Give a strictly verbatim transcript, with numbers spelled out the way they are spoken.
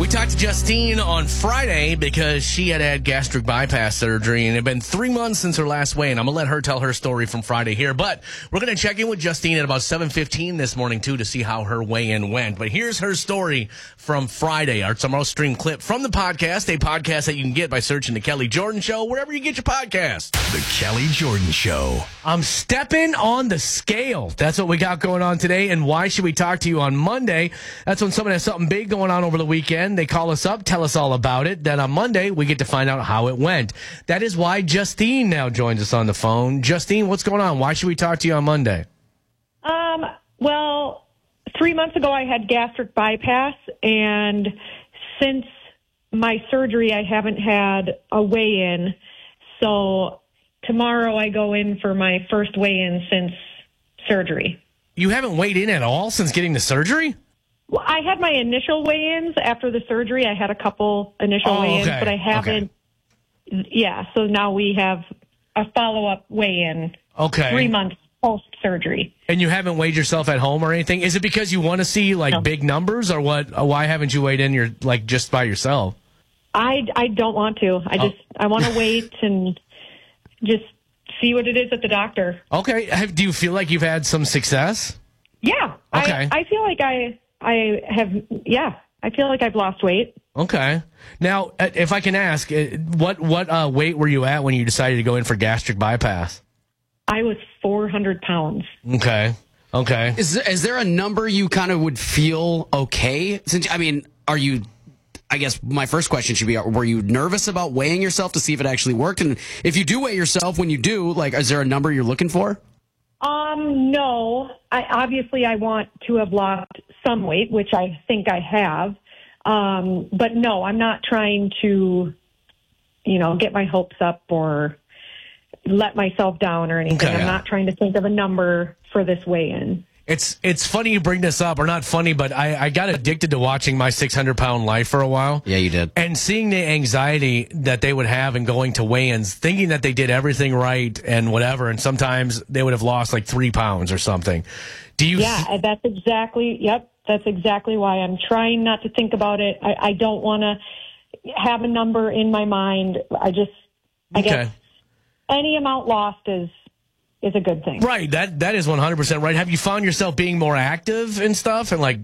We talked to Justine on Friday because she had had gastric bypass surgery, and it had been three months since her last weigh-in. I'm going to let her tell her story from Friday here, but we're going to check in with Justine at about seven fifteen this morning, too, to see how her weigh-in went. But here's her story from Friday. Our tomorrow stream clip from the podcast, a podcast that you can get by searching The Kelly Jordan Show, wherever you get your podcast. The Kelly Jordan Show. I'm stepping on the scale. That's what we got going on today, and why should we talk to you on Monday? That's when someone has something big going on over the weekend. They call us up, tell us all about it. Then on Monday, we get to find out how it went. That is why Justine now joins us on the phone. Justine, what's going on? Why should we talk to you on Monday? Um, well, three months ago, I had gastric bypass, and since my surgery, I haven't had a weigh-in. So tomorrow, I go in for my first weigh-in since surgery. You haven't weighed in at all since getting the surgery? Well, I had my initial weigh-ins after the surgery. I had a couple initial Oh, weigh-ins, okay. but I haven't. Okay. Yeah, so now we have a follow-up weigh-in Okay. three months post-surgery. And you haven't weighed yourself at home or anything? Is it because you want to see, like, No. big numbers, or what? Why haven't you weighed in your, like, just by yourself? I, I don't want to. I just I want to wait and just see what it is at the doctor. Okay. Have, do you feel like you've had some success? Yeah. Okay. I, I feel like I I have, yeah, I feel like I've lost weight. Okay. Now, uh, if I can ask, uh, what what uh, weight were you at when you decided to go in for gastric bypass? I was four hundred pounds. Okay. Okay. Is there, is there a number you kind of would feel okay? Since I mean, are you? I guess my first question should be: were you nervous about weighing yourself to see if it actually worked? And if you do weigh yourself, when you do, like, is there a number you're looking for? Um, no. I obviously I want to have lost some weight, which I think I have. Um, but no, I'm not trying to, you know, get my hopes up or let myself down or anything. Okay. I'm not trying to think of a number for this weigh-in. It's it's funny you bring this up, or not funny, but I, I got addicted to watching My six hundred pound Life for a while. Yeah, you did. And seeing the anxiety that they would have in going to weigh-ins, thinking that they did everything right and whatever, and sometimes they would have lost like three pounds or something. Do you? Yeah, and that's exactly, yep, that's exactly why I'm trying not to think about it. I, I don't want to have a number in my mind. I just, I Okay. guess any amount lost is is a good thing. Right. That that is one hundred percent right. Have you found yourself being more active and stuff, and like